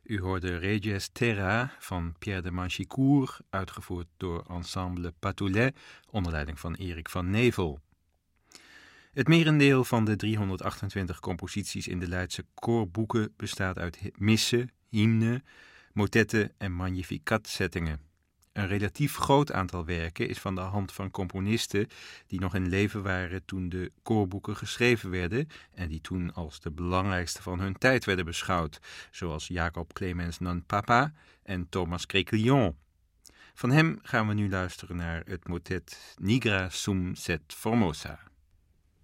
U hoorde Regies Terra van Pierre de Manchicourt, uitgevoerd door Ensemble Patoulet, onder leiding van Erik van Nevel. Het merendeel van de 328 composities in de Leidse koorboeken bestaat uit missen, hymnen, motetten en magnificat-zettingen. Een relatief groot aantal werken is van de hand van componisten die nog in leven waren toen de koorboeken geschreven werden en die toen als de belangrijkste van hun tijd werden beschouwd, zoals Jacob Clemens Non-Papa en Thomas Créquillon. Van hem gaan we nu luisteren naar het motet Nigra sum set formosa.